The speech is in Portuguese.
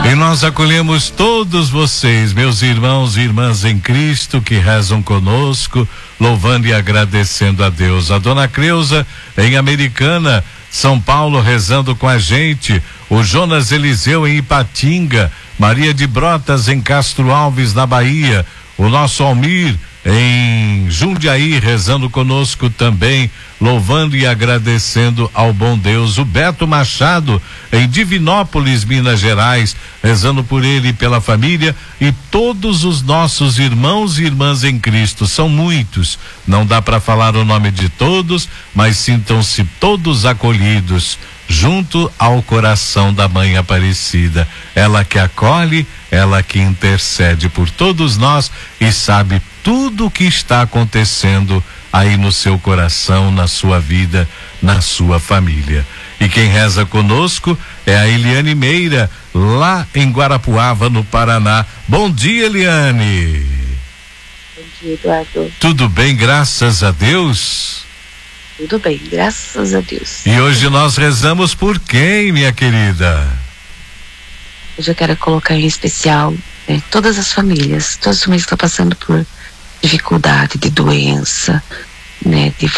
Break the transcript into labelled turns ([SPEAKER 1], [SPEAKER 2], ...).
[SPEAKER 1] E nós acolhemos todos vocês, meus irmãos e irmãs em Cristo, que rezam conosco, louvando e agradecendo a Deus. A dona Creuza, em Americana, São Paulo, rezando com a gente. O Jonas Eliseu, em Ipatinga. Maria de Brotas, em Castro Alves, na Bahia. O nosso Almir, em Jundiaí, rezando conosco também, louvando e agradecendo ao bom Deus. O Beto Machado, em Divinópolis, Minas Gerais, rezando por ele e pela família, e todos os nossos irmãos e irmãs em Cristo. São muitos, não dá para falar o nome de todos, mas sintam-se todos acolhidos junto ao coração da Mãe Aparecida. Ela que acolhe, ela que intercede por todos nós e sabe tudo o que está acontecendo aí no seu coração, na sua vida, na sua família. E quem reza conosco é a Eliane Meira, lá em Guarapuava, no Paraná. Bom dia, Eliane.
[SPEAKER 2] Bom dia, Eduardo.
[SPEAKER 1] Tudo bem, graças a Deus?
[SPEAKER 2] Tudo bem, graças a Deus.
[SPEAKER 1] E hoje nós rezamos por quem, minha querida?
[SPEAKER 2] Hoje eu quero colocar em especial todas as famílias que estão passando por dificuldade, de doença, de